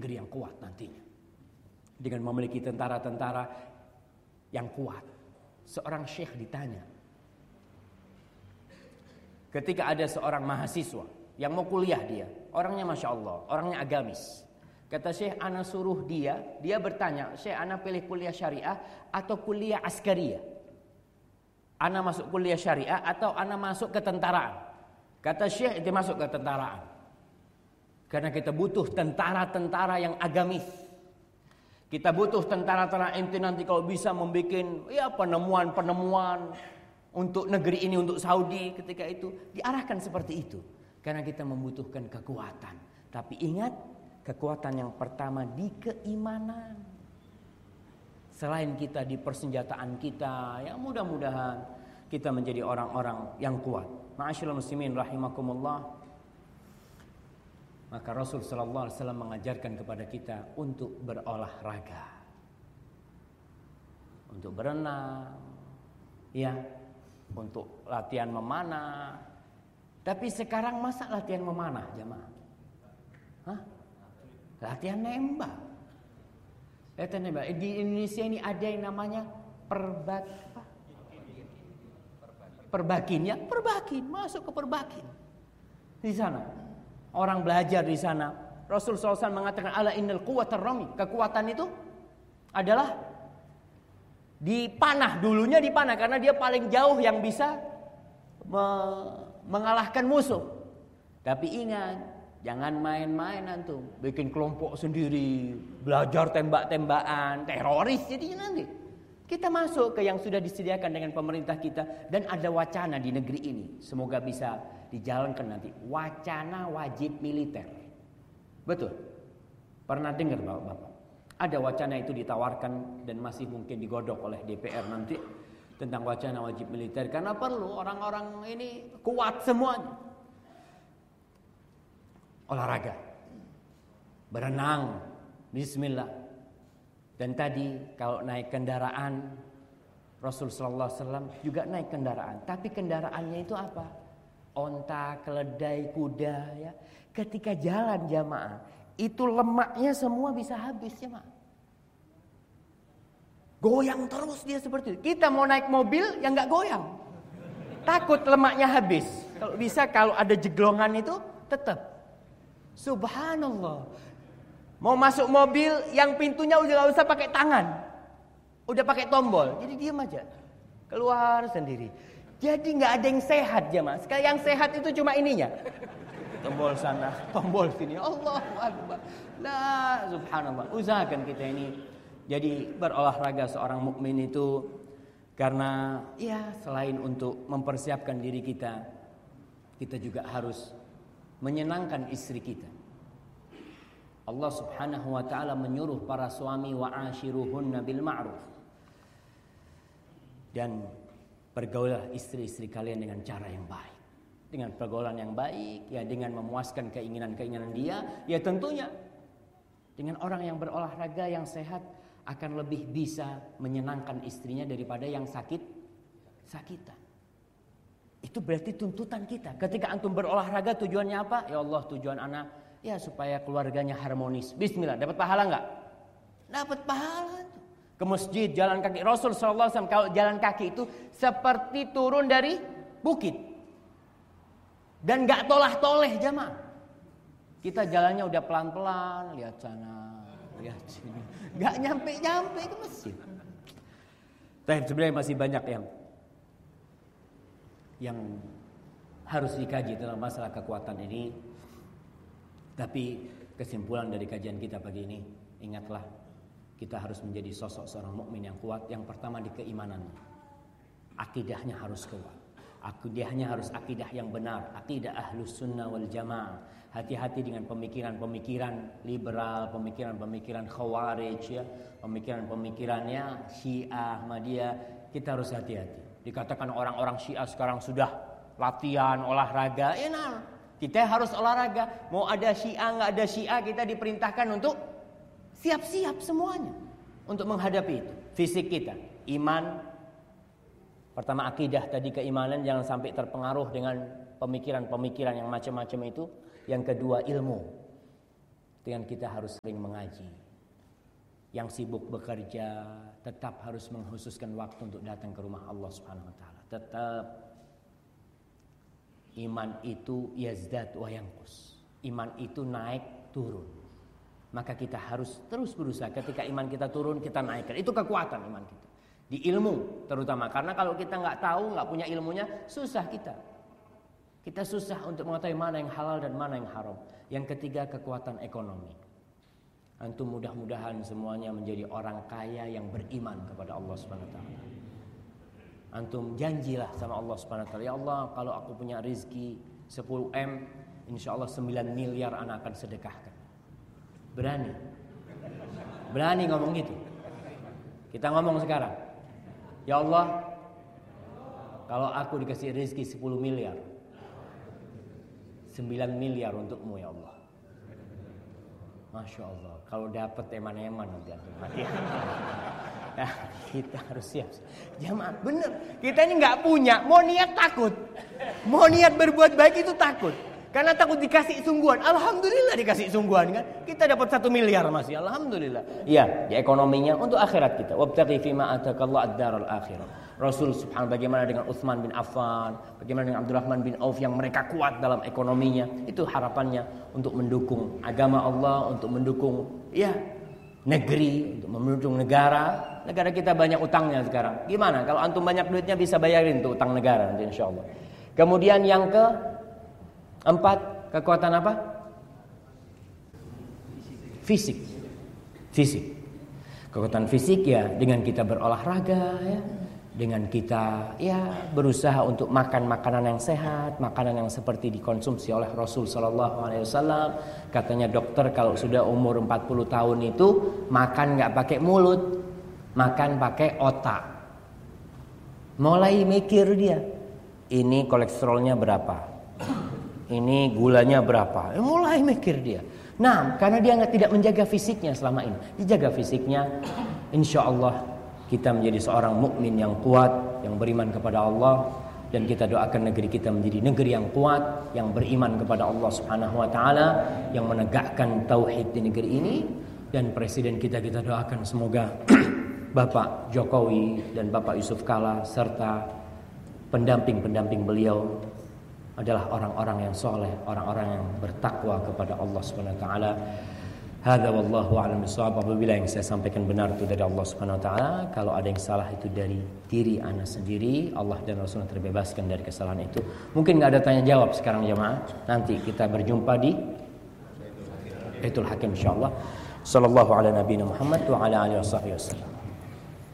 negeri yang kuat nantinya. Dengan memiliki tentara-tentara yang kuat. Seorang syekh ditanya, ketika ada seorang mahasiswa yang mau kuliah dia, orangnya Masya Allah, orangnya agamis. Kata Syekh, ana suruh dia bertanya, Syekh, ana pilih kuliah syariah atau kuliah askariyah? Ana masuk kuliah syariah atau ana masuk ke tentaraan? Kata Syekh, dia masuk ke tentaraan. Karena kita butuh tentara-tentara yang agamis. Kita butuh tentara-tentara ente nanti kalau bisa membuat penemuan-penemuan untuk negeri ini, untuk Saudi ketika itu. Diarahkan seperti itu. Karena kita membutuhkan kekuatan. Tapi ingat, kekuatan yang pertama di keimanan. Selain kita di persenjataan kita, ya mudah-mudahan kita menjadi orang-orang yang kuat. Ma'asyiral muslimin rahimakumullah. Maka Rasul sallallahu alaihi wasallam mengajarkan kepada kita untuk berolahraga. Untuk berenang, ya, untuk latihan memanah. Tapi sekarang masa latihan memanah, jemaah? Hah? Latihan nembak. Latihan nembak. Di Indonesia ini ada yang namanya perbakin, ya, perbakin, masuk ke perbakin. Di sana orang belajar di sana. Rasul SAW mengatakan ala innal quwwatar rami. Kekuatan itu adalah dipanah, dulunya dipanah karena dia paling jauh yang bisa mengalahkan musuh. Tapi ingat, jangan main-main antum, bikin kelompok sendiri, belajar tembak-tembakan, teroris jadinya nanti. Kita masuk ke yang sudah disediakan dengan pemerintah kita dan ada wacana di negeri ini. Semoga bisa dijalankan nanti. Wacana wajib militer. Betul? Pernah dengar Bapak-bapak? Ada wacana itu ditawarkan dan masih mungkin digodok oleh DPR nanti tentang wacana wajib militer karena perlu orang-orang ini kuat semuanya. Olahraga, berenang, bismillah. Dan tadi kalau naik kendaraan, Rasul sallallahu alaihi wasallam juga naik kendaraan. Tapi kendaraannya itu apa? Onta, keledai, kuda, ya. Ketika jalan jamaah, itu lemaknya semua bisa habis jamaah. Goyang terus dia seperti itu. Kita mau naik mobil yang nggak goyang. Takut lemaknya habis. Kalau bisa kalau ada jeglongan itu tetap. Subhanallah. Mau masuk mobil yang pintunya udah gak usah pakai tangan. Udah pakai tombol. Jadi diam aja. Keluar sendiri. Jadi gak ada yang sehat jemaah. Sekarang yang sehat itu cuma ininya. Tombol sana, tombol sini. Allahu Akbar. La subhanallah. Usahakan kita ini jadi berolahraga seorang mukmin itu karena ya selain untuk mempersiapkan diri kita, kita juga harus menyenangkan istri kita. Allah subhanahu wa ta'ala menyuruh para suami wa'ashiruhunna bil ma'ruf. Dan bergaulah istri-istri kalian dengan cara yang baik. Dengan pergaulan yang baik, ya dengan memuaskan keinginan-keinginan dia, ya tentunya dengan orang yang berolahraga yang sehat akan lebih bisa menyenangkan istrinya daripada yang sakitan. Itu berarti tuntutan kita. Ketika antum berolahraga tujuannya apa? Ya Allah, tujuan anak ya supaya keluarganya harmonis. Bismillah, dapat pahala enggak? Dapat pahala. Ke masjid jalan kaki. Rasul sallallahu alaihi wasallam kalau jalan kaki itu seperti turun dari bukit. Dan enggak tolah-toleh jamaah. Kita jalannya udah pelan-pelan, lihat sana, lihat sini. Enggak nyampe-nyampe ke masjid. Tapi sebenarnya masih banyak yang harus dikaji dalam masalah kekuatan ini. Tapi kesimpulan dari kajian kita pagi ini, ingatlah kita harus menjadi sosok seorang mukmin yang kuat. Yang pertama di keimanan, akidahnya harus kuat. Akidahnya harus akidah yang benar, akidah ahlus sunnah wal jamaah. Hati-hati dengan pemikiran-pemikiran liberal, pemikiran-pemikiran khawarij, ya, pemikiran-pemikirannya Syiah, Ahmadiyah. Kita harus hati-hati. Dikatakan orang-orang Syiah sekarang sudah latihan olahraga, enak. Kita harus olahraga. Mau ada Syiah nggak ada Syiah, kita diperintahkan untuk siap-siap semuanya untuk menghadapi itu. Fisik kita, iman. Pertama akidah tadi, keimanan, jangan sampai terpengaruh dengan pemikiran-pemikiran yang macam-macam itu. Yang kedua ilmu. dengan kita harus sering mengaji. Yang sibuk bekerja tetap harus mengkhususkan waktu untuk datang ke rumah Allah Subhanahu wa taala. Tetap iman itu yazdad wa yanqus. Iman itu naik turun. Maka kita harus terus berusaha. Ketika iman kita turun, kita naikkan. Itu kekuatan iman kita. Di ilmu terutama. Karena kalau kita nggak tahu, nggak punya ilmunya, susah kita. Kita susah untuk mengetahui mana yang halal dan mana yang haram. Yang ketiga, kekuatan ekonomi. Antum mudah-mudahan semuanya menjadi orang kaya yang beriman kepada Allah Subhanahu wa taala. Antum janjilah sama Allah Subhanahu wa taala, ya Allah, kalau aku punya rezeki 10 M, insyaallah 9 miliar anak akan sedekahkan. Berani? Berani ngomong gitu? Kita ngomong sekarang. Ya Allah, kalau aku dikasih rezeki 10 miliar, 9 miliar untukmu ya Allah. Masya Allah, kalau dapat eman-eman nanti antum mati. Nah, kita harus siap. Jamaah, bener. Kita ini nggak punya, mau niat takut, mau niat berbuat baik itu takut, karena takut dikasih sungguhan. Alhamdulillah dikasih sungguhan kan. Kita dapat 1 miliar masih, alhamdulillah. Iya, di ekonominya untuk akhirat kita. Wabtaghi fima atakallahu ad-daral akhirah. Rasul subhanahu bagaimana dengan Utsman bin Affan, bagaimana dengan Abdurrahman bin Auf yang mereka kuat dalam ekonominya. Itu harapannya untuk mendukung agama Allah, untuk mendukung negeri, untuk mendukung negara. Negara kita banyak utangnya sekarang. Gimana kalau antum banyak duitnya bisa bayarin tuh utang negara nanti insyaallah. Kemudian yang keempat, kekuatan apa? Fisik. Kekuatan fisik ya dengan kita berolahraga ya. Dengan kita berusaha untuk makan makanan yang sehat, makanan yang seperti dikonsumsi oleh Rasul sallallahu alaihi wasallam. Katanya dokter kalau sudah umur 40 tahun itu makan enggak pakai mulut, makan pakai otak. Mulai mikir dia. Ini kolesterolnya berapa? Ini gulanya berapa? Mulai mikir dia. Nah, karena dia tidak menjaga fisiknya selama ini. Dijaga fisiknya, insyaallah kita menjadi seorang mukmin yang kuat, yang beriman kepada Allah, dan kita doakan negeri kita menjadi negeri yang kuat, yang beriman kepada Allah Subhanahu wa taala, yang menegakkan tauhid di negeri ini. Dan presiden kita doakan semoga Bapak Jokowi dan Bapak Yusuf Kala serta pendamping-pendamping beliau adalah orang-orang yang soleh, orang-orang yang bertakwa kepada Allah Subhanahu wa taala. Hadza wallahu a'lam bishawab. Apabila yang saya sampaikan benar itu dari Allah Subhanahu wa taala, kalau ada yang salah itu dari diri ana sendiri, Allah dan Rasulnya terbebaskan dari kesalahan itu. Mungkin enggak ada tanya jawab sekarang jemaah. Nanti kita berjumpa di Baitul Hakim insyaallah. Sallallahu ala nabiyina Muhammad wa ala alihi wasallam.